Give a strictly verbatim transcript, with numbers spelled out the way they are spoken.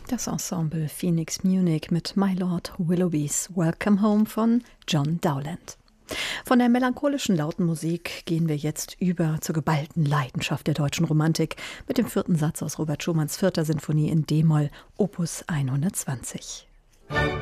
Das Ensemble Phoenix Munich mit My Lord Willoughby's Welcome Home von John Dowland. Von der melancholischen lauten Musik gehen wir jetzt über zur geballten Leidenschaft der deutschen Romantik mit dem vierten Satz aus Robert Schumanns vierter Sinfonie in D-Moll, Opus hundertzwanzig.